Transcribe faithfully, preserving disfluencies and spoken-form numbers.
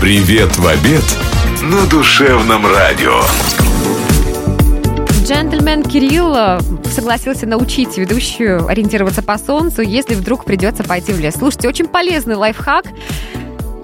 Привет в обед на душевном радио. Джентльмен Кирилл согласился научить ведущую ориентироваться по солнцу, если вдруг придется пойти в лес. Слушайте, очень полезный лайфхак.